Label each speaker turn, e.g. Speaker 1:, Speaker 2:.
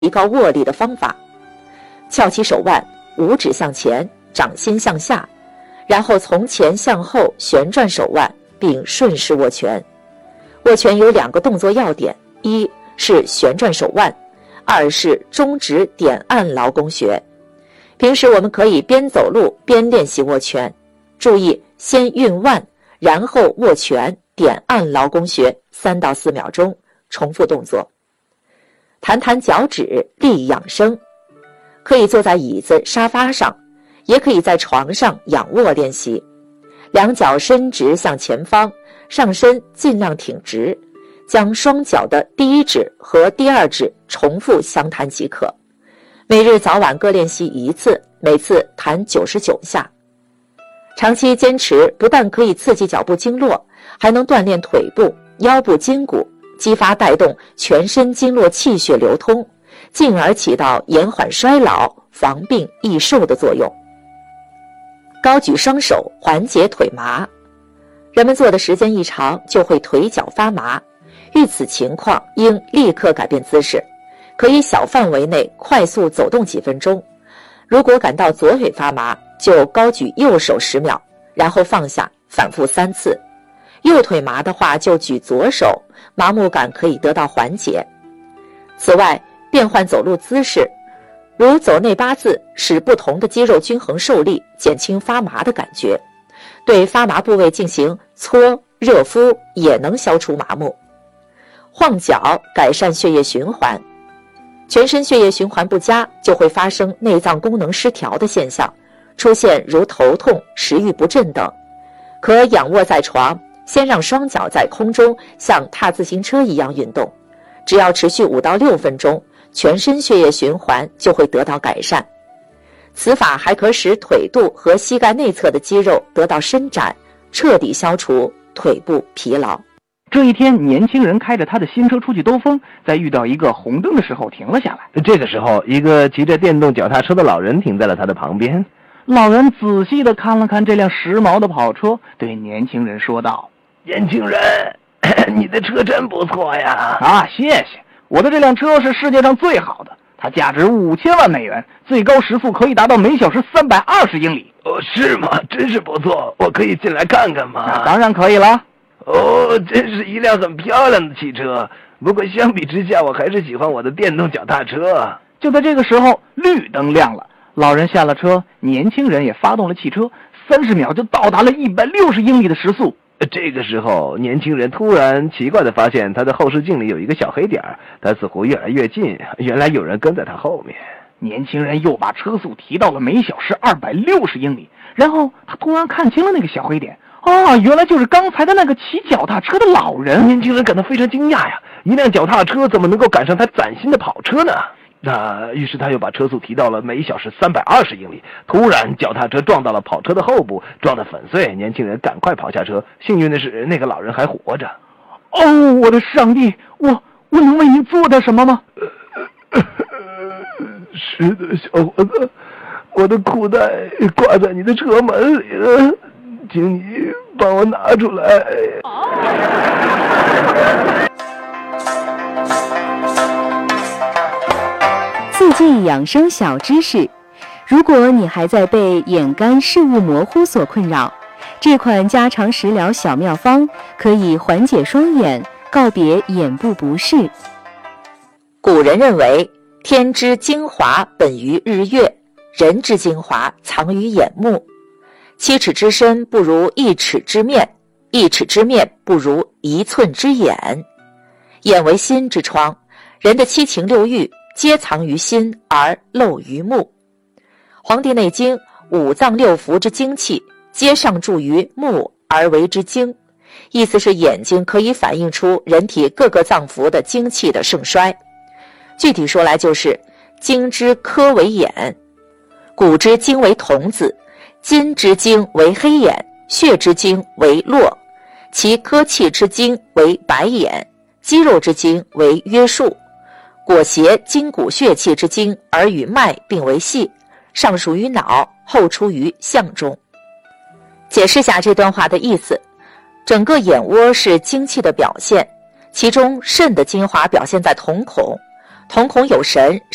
Speaker 1: 提高握力的方法。翘起手腕，五指向前，掌心向下，然后从前向后旋转手腕，并顺势握拳。握拳有2个动作要点，一是旋转手腕，二是中指点按劳宫穴。平时我们可以边走路边练习握拳，注意先运腕，然后握拳点按劳宫穴3到4秒钟，重复动作。弹弹脚趾，利养生。可以坐在椅子、沙发上，也可以在床上仰卧练习。两脚伸直向前方，上身尽量挺直，将双脚的第一指和第二指重复相弹即可。每日早晚各练习1次，每次弹99下。长期坚持不但可以刺激脚部经络，还能锻炼腿部、腰部筋骨，激发带动全身经络气血流通，进而起到延缓衰老、防病益寿的作用。高举双手缓解腿麻。人们坐的时间一长，就会腿脚发麻，遇此情况应立刻改变姿势，可以小范围内快速走动几分钟。如果感到左腿发麻，就高举右手10秒，然后放下，反复3次。右腿麻的话，就举左手，麻木感可以得到缓解。此外，变换走路姿势，如走内八字，使不同的肌肉均衡受力，减轻发麻的感觉。对发麻部位进行搓、热敷，也能消除麻木。晃脚改善血液循环。全身血液循环不佳，就会发生内脏功能失调的现象，出现如头痛、食欲不振等。可仰卧在床，先让双脚在空中像踏自行车一样运动，只要持续5到6分钟，全身血液循环就会得到改善。此法还可使腿肚和膝盖内侧的肌肉得到伸展，彻底消除腿部疲劳。
Speaker 2: 这一天，年轻人开着他的新车出去兜风，在遇到一个红灯的时候停了下来。
Speaker 3: 这个时候，一个骑着电动脚踏车的老人停在了他的旁边。
Speaker 2: 老人仔细地看了看这辆时髦的跑车，对年轻人说道：“
Speaker 3: 年轻人，你的车真不错呀！”
Speaker 2: 啊，谢谢。我的这辆车是世界上最好的，它价值5000万美元，最高时速可以达到每小时320英里。
Speaker 3: 哦，是吗？真是不错，我可以进来看看吗？
Speaker 2: 当然可以了。
Speaker 3: 哦，真是一辆很漂亮的汽车。不过相比之下，我还是喜欢我的电动脚踏车。
Speaker 2: 就在这个时候，绿灯亮了，老人下了车，年轻人也发动了汽车，30秒就到达了160英里的时速。
Speaker 3: 这个时候，年轻人突然奇怪地发现他的后视镜里有一个小黑点，他似乎越来越近，原来有人跟在他后面。
Speaker 2: 年轻人又把车速提到了每小时260英里，然后他突然看清了那个小黑点。原来就是刚才的那个骑脚踏车的老人。
Speaker 3: 年轻人感到非常惊讶呀，一辆脚踏车怎么能够赶上他崭新的跑车呢？于是他又把车速提到了每小时320英里。突然，脚踏车撞到了跑车的后部，撞得粉碎。年轻人赶快跑下车，幸运的是，那个老人还活着。
Speaker 2: 哦，我的上帝，我能为您做点什么吗？
Speaker 3: 是的，小伙子，我的裤带挂在你的车门里了，请你帮我拿出来。
Speaker 4: 四季养生小知识：如果你还在被眼干视物模糊所困扰，这款家常食疗小妙方可以缓解双眼，告别眼部不适。
Speaker 1: 古人认为，天之精华本于日月，人之精华藏于眼目。7尺之身不如1尺之面，1尺之面不如1寸之眼。眼为心之窗，人的7情6欲皆藏于心而露于目。《黄帝内经》5脏6腑之精气皆上注于目而为之精，意思是眼睛可以反映出人体各个脏腑的精气的盛衰。具体说来就是精之科为眼，骨之精为瞳子，筋之精为黑眼，血之精为络，其科气之精为白眼，肌肉之精为约束。裹挟筋骨血气之精而与脉并为系，上属于脑，后出于项中。解释下这段话的意思，整个眼窝是精气的表现，其中肾的精华表现在瞳孔，瞳孔有神，